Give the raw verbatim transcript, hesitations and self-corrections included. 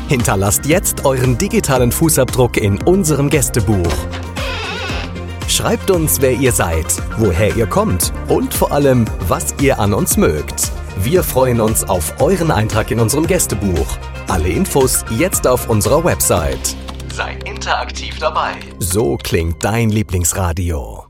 Hinterlasst jetzt euren digitalen Fußabdruck in unserem Gästebuch. Schreibt uns, wer ihr seid, woher ihr kommt und vor allem, was ihr an uns mögt. Wir freuen uns auf euren Eintrag in unserem Gästebuch. Alle Infos jetzt auf unserer Website. Sei interaktiv dabei. So klingt dein Lieblingsradio.